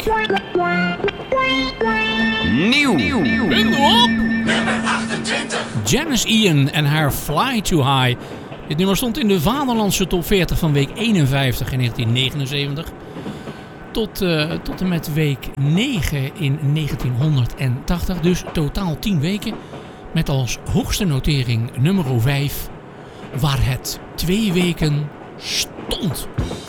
Nieuw. Op. Janice Ian en haar Fly Too High. Dit nummer stond in de Vaderlandse top 40 van week 51 in 1979. Tot en met week 9 in 1980. Dus totaal 10 weken. Met als hoogste notering nummer 5. Waar het 2 weken stond.